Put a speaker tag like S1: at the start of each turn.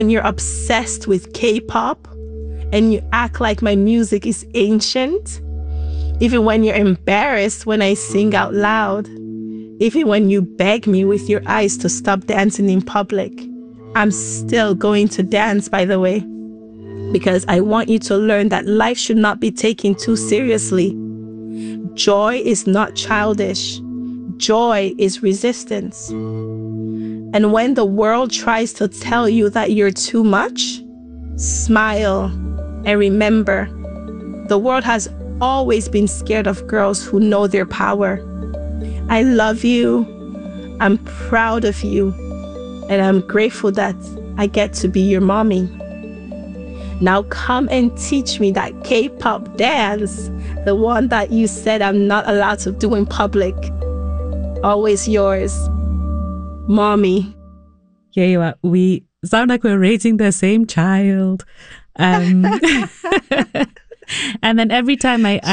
S1: And you're obsessed with K-pop and you act like my music is ancient. Even when you're embarrassed when I sing out loud. Even when you beg me with your eyes to stop dancing in public. I'm still going to dance, by the way, because I want you to learn that life should not be taken too seriously. Joy is not childish. Joy is resistance. And when the world tries to tell you that you're too much, smile and remember, the world has always been scared of girls who know their power. I love you. I'm proud of you. And I'm grateful that I get to be your mommy. Now come and teach me that K-pop dance, the one that you said I'm not allowed to do in public. Always yours, Mommy.
S2: Here you are. We sound like we're raising the same child. And then every time I